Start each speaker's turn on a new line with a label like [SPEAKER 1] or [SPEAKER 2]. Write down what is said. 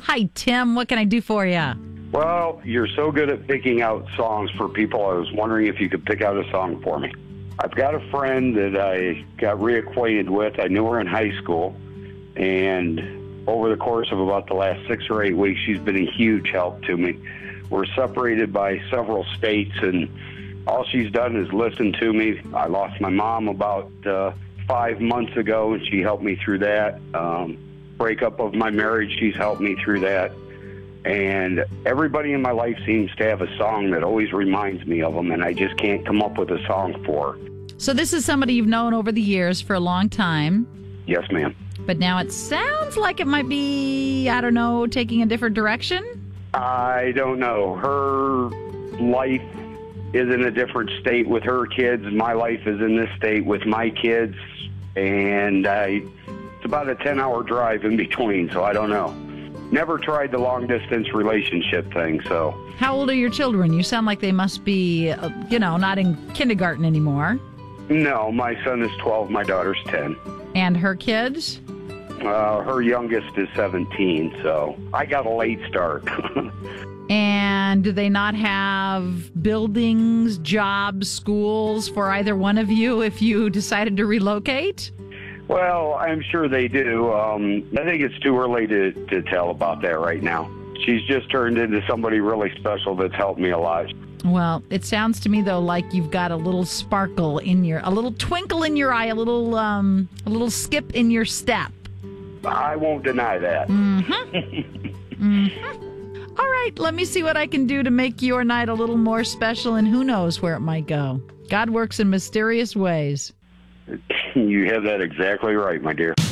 [SPEAKER 1] Hi, Tim. What can I do for you?
[SPEAKER 2] Well, you're so good at picking out songs for people. I was wondering if you could pick out a song for me. I've got a friend that I got reacquainted with. I knew her in high school, and over the course of about the last 6 or 8 weeks, she's been a huge help to me. We're separated by several states, and all she's done is listen to me. I lost my mom about 5 months ago, and she helped me through that. Breakup of my marriage, she's helped me through that. And everybody in my life seems to have a song that always reminds me of them, and I just can't come up with a song for her.
[SPEAKER 1] So this is somebody you've known over the years for a long time.
[SPEAKER 2] Yes, ma'am.
[SPEAKER 1] But now it sounds like it might be, I don't know, taking a different direction?
[SPEAKER 2] I don't know. Her life is in a different state with her kids. My life is in this state with my kids. And it's about a 10-hour drive in between, so I don't know. Never tried the long-distance relationship thing, so.
[SPEAKER 1] How old are your children? You sound like they must be, not in kindergarten anymore.
[SPEAKER 2] No, my son is 12, my daughter's 10.
[SPEAKER 1] And her kids?
[SPEAKER 2] Her youngest is 17, so I got a late start.
[SPEAKER 1] And do they not have buildings, jobs, schools for either one of you if you decided to relocate?
[SPEAKER 2] Well, I'm sure they do. I think it's too early to tell about that right now. She's just turned into somebody really special that's helped me a lot.
[SPEAKER 1] Well, it sounds to me, though, like you've got a little sparkle a little twinkle in your eye, a little skip in your step.
[SPEAKER 2] I won't deny that.
[SPEAKER 1] All right, let me see what I can do to make your night a little more special, and who knows where it might go. God works in mysterious ways.
[SPEAKER 2] You have that exactly right, my dear.